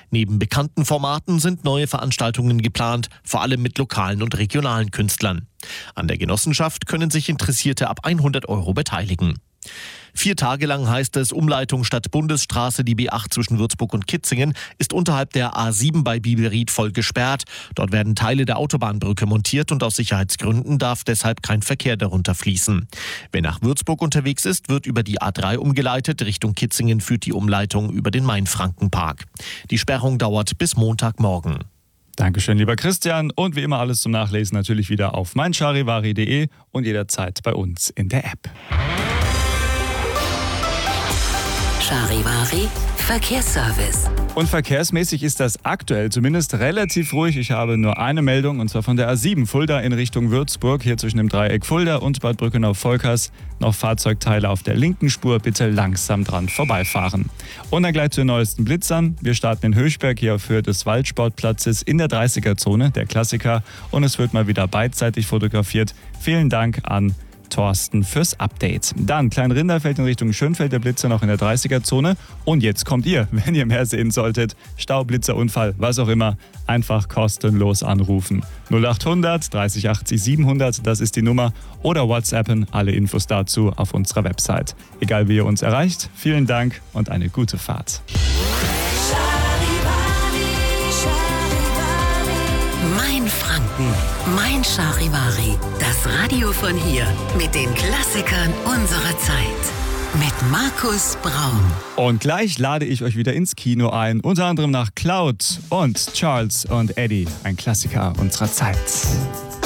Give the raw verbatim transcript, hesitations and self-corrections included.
Neben bekannten Formaten sind neue Veranstaltungen geplant, vor allem mit lokalen und regionalen Künstlern. An der Genossenschaft können sich Interessierte ab hundert Euro beteiligen. Vier Tage lang heißt es, Umleitung statt Bundesstraße, die B acht zwischen Würzburg und Kitzingen, ist unterhalb der A sieben bei Bielried voll gesperrt. Dort werden Teile der Autobahnbrücke montiert und aus Sicherheitsgründen darf deshalb kein Verkehr darunter fließen. Wer nach Würzburg unterwegs ist, wird über die A drei umgeleitet. Richtung Kitzingen führt die Umleitung über den Mainfrankenpark. Die Sperrung dauert bis Montagmorgen. Dankeschön, lieber Christian. Und wie immer alles zum Nachlesen natürlich wieder auf meincharivari punkt de und jederzeit bei uns in der App. Charivari Verkehrsservice. Und verkehrsmäßig ist das aktuell zumindest relativ ruhig. Ich habe nur eine Meldung, und zwar von der A sieben Fulda in Richtung Würzburg. Hier zwischen dem Dreieck Fulda und Bad Brückenau-Volkers noch Fahrzeugteile auf der linken Spur. Bitte langsam dran vorbeifahren. Und dann gleich zu den neuesten Blitzern. Wir starten in Höchberg hier auf Höhe des Waldsportplatzes in der dreißiger-Zone, der Klassiker. Und es wird mal wieder beidseitig fotografiert. Vielen Dank an Thorsten fürs Update. Dann Klein-Rinderfeld in Richtung Schönfeld, der Blitzer noch in der dreißiger-Zone. Und jetzt kommt ihr, wenn ihr mehr sehen solltet. Stau, Blitzer, Unfall, was auch immer. Einfach kostenlos anrufen. null achthundert dreißig achtzig siebenhundert, das ist die Nummer. Oder WhatsAppen, alle Infos dazu auf unserer Website. Egal wie ihr uns erreicht, vielen Dank und eine gute Fahrt. Mein Franken, mein Charivari. Das Radio von hier mit den Klassikern unserer Zeit. Mit Markus Braun. Und gleich lade ich euch wieder ins Kino ein. Unter anderem nach Cloud und Charles und Eddie. Ein Klassiker unserer Zeit.